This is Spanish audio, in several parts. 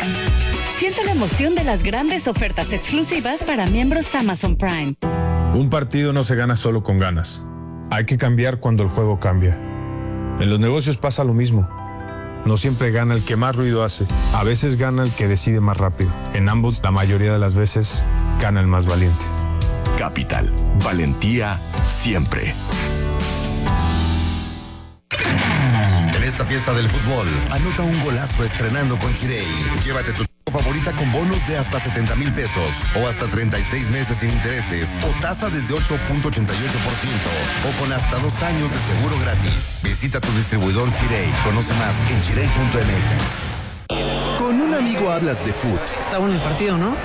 Siente la emoción de las grandes ofertas exclusivas para miembros Amazon Prime. Un partido no se gana solo con ganas. Hay que cambiar cuando el juego cambia. En los negocios pasa lo mismo. No siempre gana el que más ruido hace. A veces gana el que decide más rápido. En ambos, la mayoría de las veces, gana el más valiente. Capital. Valentía siempre. En esta fiesta del fútbol, anota un golazo estrenando con Chirey. Llévate tu favorita con bonos de hasta 70,000 pesos o hasta 36 meses sin intereses o tasa desde 8.88% o con hasta 2 años de seguro gratis. Visita tu distribuidor Chirey. Conoce más en chirey.mx. Con un amigo hablas de fútbol. Está bueno el partido, ¿no?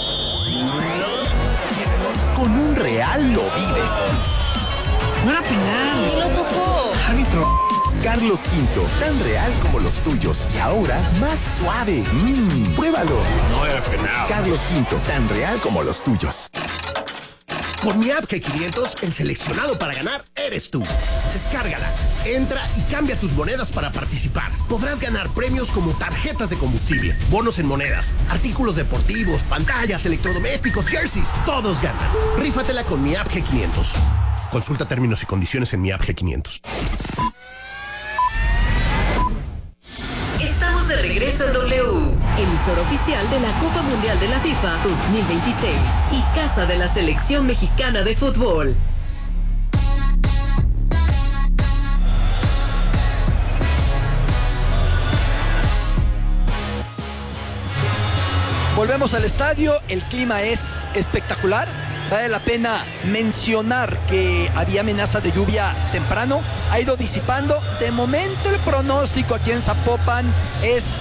Con un real lo vives. No era penal. ¡Y lo tocó! Árbitro. Carlos V, tan real como los tuyos y ahora más suave. Pruébalo. No era penal. Carlos V, tan real como los tuyos. Con mi app G500, el seleccionado para ganar eres tú. Descárgala, entra y cambia tus monedas para participar. Podrás ganar premios como tarjetas de combustible, bonos en monedas, artículos deportivos, pantallas, electrodomésticos, jerseys. Todos ganan. Rífatela con mi app G500. Consulta términos y condiciones en mi app G500. Estamos de regreso en W, emisora oficial de la Copa Mundial de la FIFA 2026 y casa de la Selección Mexicana de Fútbol. Volvemos al estadio, el clima es espectacular. Vale la pena mencionar que había amenaza de lluvia temprano, ha ido disipando. De momento el pronóstico aquí en Zapopan es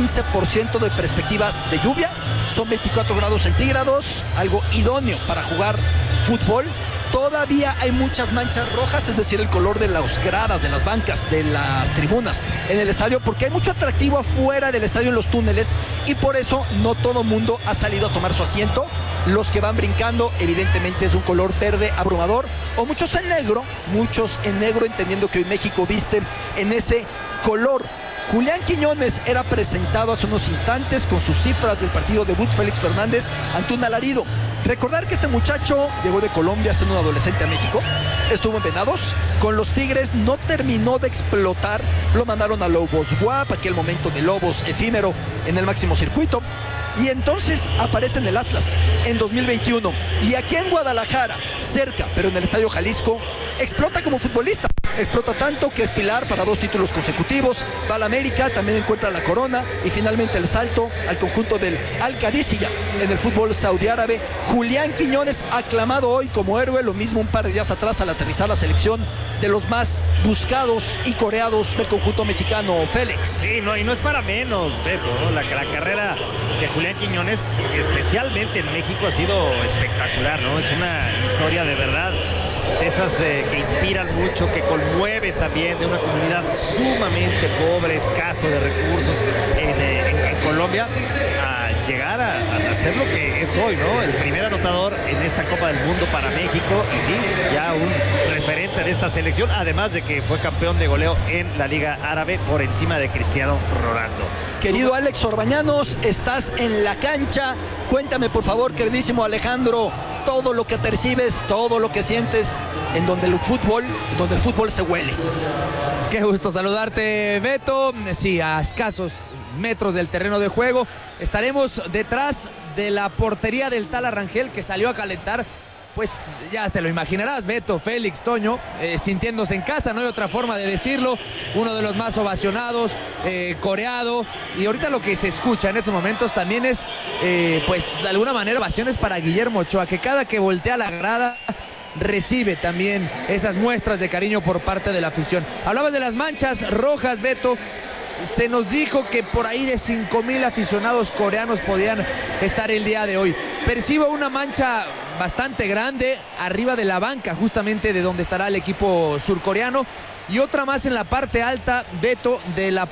15% de perspectivas de lluvia. Son 24 grados centígrados, algo idóneo para jugar fútbol. Todavía hay muchas manchas rojas, es decir, el color de las gradas, de las bancas, de las tribunas en el estadio, porque hay mucho atractivo afuera del estadio en los túneles y por eso no todo mundo ha salido a tomar su asiento. Los que van brincando, evidentemente es un color verde abrumador, o muchos en negro, entendiendo que hoy México viste en ese color. Julián Quiñones era presentado hace unos instantes con sus cifras del partido debut Félix Fernández ante un alarido. Recordar que este muchacho llegó de Colombia siendo un adolescente a México, estuvo en Venados, con los Tigres no terminó de explotar, lo mandaron a Lobos WAP, aquel momento de Lobos efímero en el máximo circuito, y entonces aparece en el Atlas en 2021, y aquí en Guadalajara, cerca, pero en el Estadio Jalisco, explota como futbolista. Explota tanto que es pilar para 2 títulos consecutivos, va a la América, también encuentra la corona y finalmente el salto al conjunto del Al-Qadisiyah en el fútbol saudí árabe. Julián Quiñones aclamado hoy como héroe, lo mismo un par de días atrás al aterrizar la selección de los más buscados y coreados del conjunto mexicano, Félix. Sí, no, y no es para menos, Beto, ¿no? La carrera de Julián Quiñones, especialmente en México, ha sido espectacular, ¿no? Es una historia de verdad, esas que inspiran mucho, que conmueve también, de una comunidad sumamente pobre, escaso de recursos en Colombia, a llegar a ser lo que es hoy, ¿no? El primer anotador en esta Copa del Mundo para México, y sí, ya un referente en esta selección, además de que fue campeón de goleo en la Liga Árabe por encima de Cristiano Ronaldo. Querido Alex Orbañanos, estás en la cancha. Cuéntame, por favor, queridísimo Alejandro, todo lo que percibes, todo lo que sientes en donde el fútbol se huele. Qué gusto saludarte, Beto. Sí, a escasos metros del terreno de juego. Estaremos detrás de la portería del Tala Rangel, que salió a calentar. Pues ya te lo imaginarás, Beto, Félix, Toño, sintiéndose en casa, no hay otra forma de decirlo. Uno de los más ovacionados, coreado. Y ahorita lo que se escucha en estos momentos también es, pues de alguna manera, ovaciones para Guillermo Ochoa, que cada que voltea la grada recibe también esas muestras de cariño por parte de la afición. Hablabas de las manchas rojas, Beto. Se nos dijo que por ahí de 5,000 aficionados coreanos podían estar el día de hoy. Percibo una mancha bastante grande arriba de la banca, justamente de donde estará el equipo surcoreano, y otra más en la parte alta, Beto, de la